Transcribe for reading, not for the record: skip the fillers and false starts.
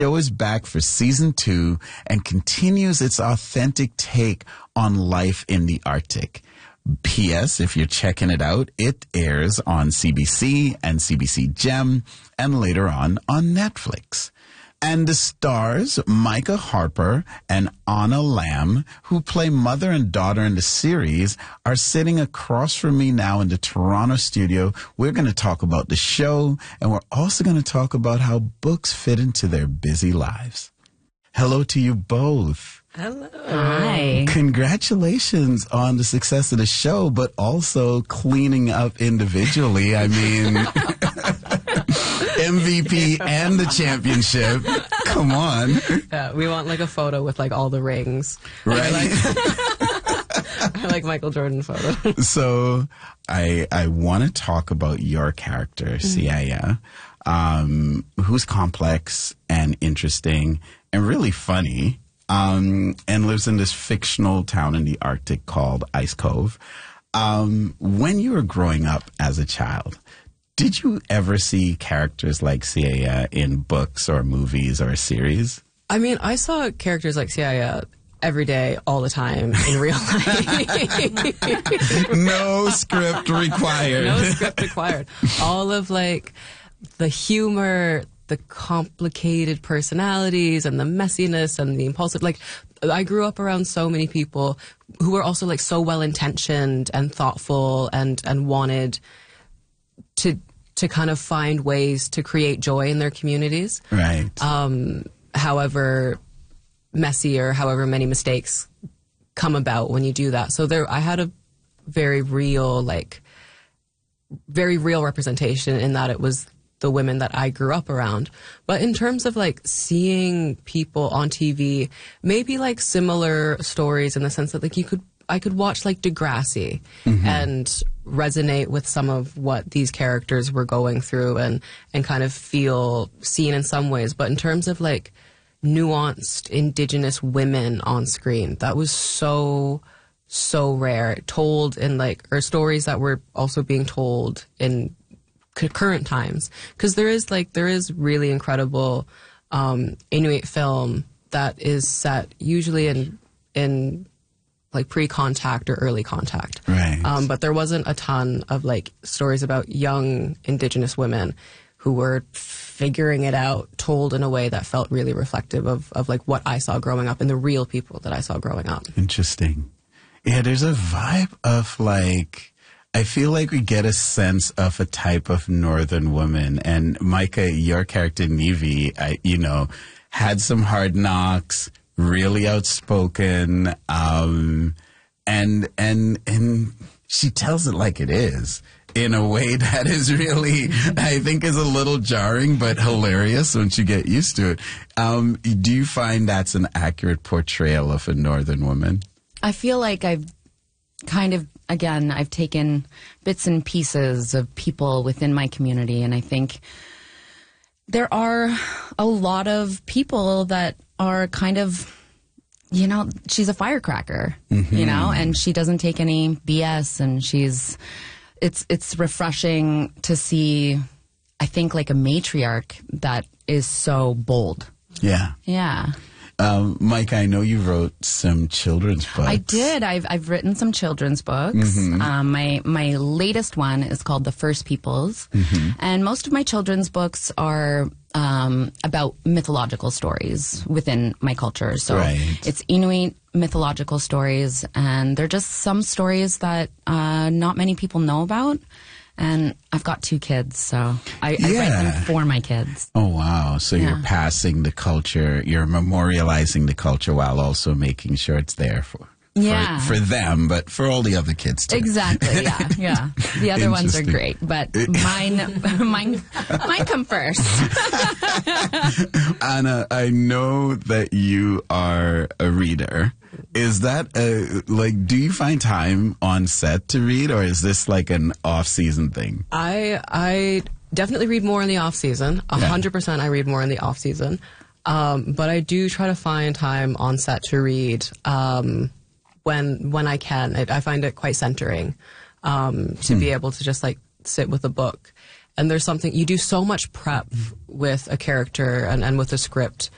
show is back for season 2 and continues its authentic take on life in the Arctic. P.S. If you're checking it out, it airs on CBC and CBC Gem and later on Netflix. And the stars, Micah Harper and Anna Lamb, who play mother and daughter in the series, are sitting across from me now in the Toronto studio. We're going to talk about the show, and we're also going to talk about how books fit into their busy lives. Hello to you both. Hello. Hi. Congratulations on the success of the show, but also cleaning up individually. I mean, MVP and the championship. Come on. Yeah, we want like a photo with like all the rings. Right. I like Michael Jordan photo. So I want to talk about your character, Siaya, who's complex and interesting and really funny. And lives in this fictional town in the Arctic called Ice Cove. When you were growing up as a child, did you ever see characters like Siaya in books or movies or series? I mean, I saw characters like Siaya every day, all the time, in real life. No script required. No script required. All of like the humor, the complicated personalities and the messiness and the impulsive. Like, I grew up around so many people who were also like so well-intentioned and thoughtful and wanted to kind of find ways to create joy in their communities. Right. However messy or however many mistakes come about when you do that. So I had a very real representation in that it was the women that I grew up around. But in terms of like seeing people on TV, maybe like similar stories in the sense that like I could watch like Degrassi and resonate with some of what these characters were going through and kind of feel seen in some ways. But in terms of like nuanced Indigenous women on screen, that was so rare, told in like, or stories that were also being told in current times, because there is really incredible Inuit film that is set usually in like pre-contact or early contact, right? But there wasn't a ton of like stories about young Indigenous women who were figuring it out, told in a way that felt really reflective of like what I saw growing up and the real people that I saw growing up. Interesting. Yeah, there's a vibe of like, I feel like we get a sense of a type of northern woman. And Micah, your character, Nivi, had some hard knocks, really outspoken, and she tells it like it is in a way that is really, I think, is a little jarring, but hilarious once you get used to it. Do you find that's an accurate portrayal of a northern woman? I feel like I've taken bits and pieces of people within my community, and I think there are a lot of people that are kind of, she's a firecracker, and she doesn't take any BS, and it's refreshing to see, I think, like a matriarch that is so bold. Yeah. Yeah. Mike, I know you wrote some children's books. I did. I've written some children's books. My latest one is called The First Peoples, and most of my children's books are about mythological stories within my culture. So it's Inuit mythological stories, and they're just some stories that not many people know about. And I've got 2 kids, so I write them for my kids. Oh, wow. So you're passing the culture, you're memorializing the culture while also making sure it's there for them, but for all the other kids too. Exactly, yeah. The other ones are great, but mine come first. Anna, I know that you are a reader. Is that do you find time on set to read, or is this like an off-season thing? I definitely read more in the off-season. 100% I read more in the off-season. But I do try to find time on set to read when I can. I find it quite centering to be able to just like sit with a book. And there's something, you do so much prep with a character and with a script